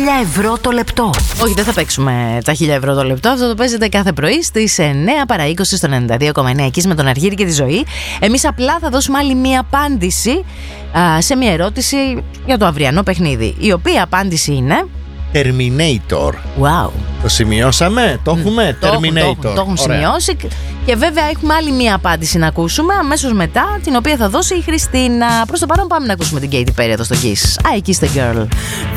ευρώ το λεπτό. Όχι, δεν θα παίξουμε τα 1000 ευρώ το λεπτό. Αυτό το παίζετε κάθε πρωί στις 9 παρά 20 στο 92,9 εκεί με τον Αργύρη και τη Ζωή. Εμείς απλά θα δώσουμε άλλη μία απάντηση σε μία ερώτηση για το αυριανό παιχνίδι. Η οποία απάντηση είναι Terminator. Wow. Το σημειώσαμε, το έχουμε. Terminator. Το έχουν σημειώσει. Και βέβαια έχουμε άλλη μία απάντηση να ακούσουμε αμέσως μετά, την οποία θα δώσει η Χριστίνα. Προς το παρόν πάμε να ακούσουμε την Katy Perry εδώ στο Kiss. I Kissed a Girl.